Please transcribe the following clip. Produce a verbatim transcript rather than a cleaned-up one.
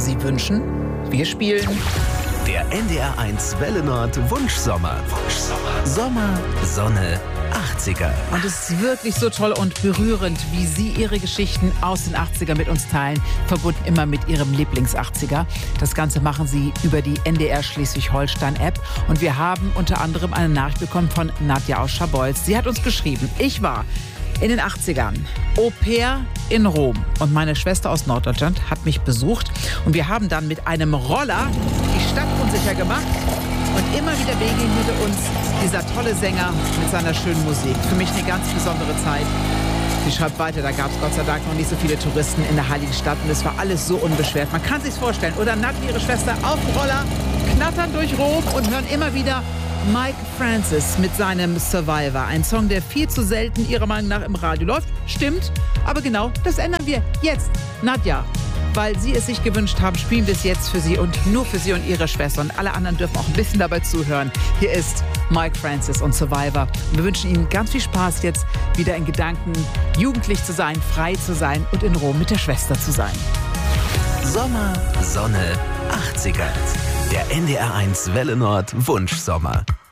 Sie wünschen, wir spielen. Der N D R eins Welle Nord Wunschsommer. Wunschsommer. Sommer, Sonne, achtziger. Und es ist wirklich so toll und berührend, wie Sie Ihre Geschichten aus den achtziger mit uns teilen, verbunden immer mit Ihrem Lieblings-achtziger. Das Ganze machen Sie über die N D R Schleswig-Holstein-App. Und wir haben unter anderem eine Nachricht bekommen von Nadja aus Scharbeutz. Sie hat uns geschrieben, ich war in den achtzigern Au-pair in Rom und meine Schwester aus Norddeutschland hat mich besucht und wir haben dann mit einem Roller die Stadt unsicher gemacht und immer wieder begegnete uns dieser tolle Sänger mit seiner schönen Musik. Für mich eine ganz besondere Zeit. Sie schreibt weiter, da gab es Gott sei Dank noch nicht so viele Touristen in der Heiligen Stadt und es war alles so unbeschwert. Man kann sich's vorstellen. Oder Nat und ihre Schwester auf dem Roller knattern durch Rom und hören immer wieder Mike Francis mit seinem Survivor. Ein Song, der viel zu selten ihrer Meinung nach im Radio läuft. Stimmt, aber genau das ändern wir jetzt. Nadja, weil Sie es sich gewünscht haben, spielen wir es jetzt für Sie und nur für Sie und Ihre Schwester. Und alle anderen dürfen auch ein bisschen dabei zuhören. Hier ist Mike Francis und Survivor. Und wir wünschen Ihnen ganz viel Spaß, jetzt wieder in Gedanken jugendlich zu sein, frei zu sein und in Rom mit der Schwester zu sein. Sommer, Sonne, achtziger. Der N D R eins Welle Nord Wunschsommer.